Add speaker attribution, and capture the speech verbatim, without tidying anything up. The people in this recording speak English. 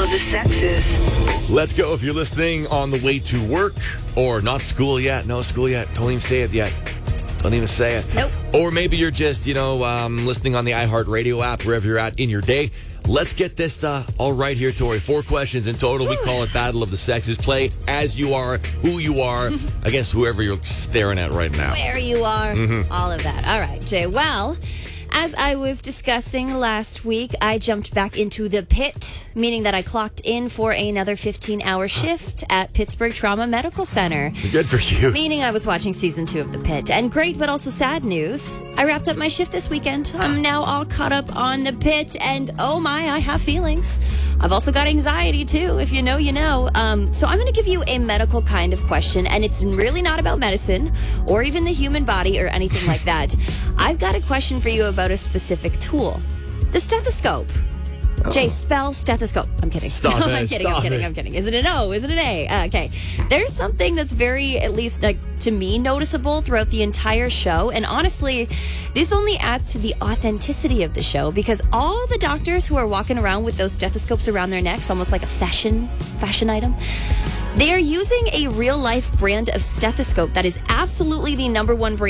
Speaker 1: of the sexes.
Speaker 2: Let's go if you're listening on the way to work or not school yet. No school yet. Don't even say it yet. Don't even say it.
Speaker 3: Nope.
Speaker 2: Or maybe you're just, you know, um, listening on the iHeartRadio app, wherever you're at in your day. Let's get this uh, all right here, Tori. Four questions in total. We call it Battle of the Sexes. Play as you are, who you are, I guess whoever you're staring at right now.
Speaker 3: Where you are,
Speaker 2: Mm-hmm.
Speaker 3: all of that. All right, Jay. Well, as I was discussing last week, I jumped back into the pit, meaning that I clocked in for another fifteen-hour shift at Pittsburgh Trauma Medical Center.
Speaker 2: Good for you.
Speaker 3: Meaning I was watching season two of The Pit. And great, but also sad news. I wrapped up my shift this weekend. I'm now all caught up on The Pit. And oh my, I have feelings. I've also got anxiety too. If you know, you know. Um, so I'm going to give you a medical kind of question. And it's really not about medicine or even the human body or anything like that. I've got a question for you about a specific tool. The stethoscope. Jay, spell stethoscope. I'm kidding.
Speaker 2: Stop
Speaker 3: I'm
Speaker 2: it,
Speaker 3: kidding.
Speaker 2: stop
Speaker 3: I'm kidding.
Speaker 2: it.
Speaker 3: I'm kidding. Is it an O? Is it an A? Uh, okay. There's something that's very, at least like to me, noticeable throughout the entire show. And honestly, this only adds to the authenticity of the show because all the doctors who are walking around with those stethoscopes around their necks, almost like a fashion fashion item, they are using a real life brand of stethoscope that is absolutely the number one brand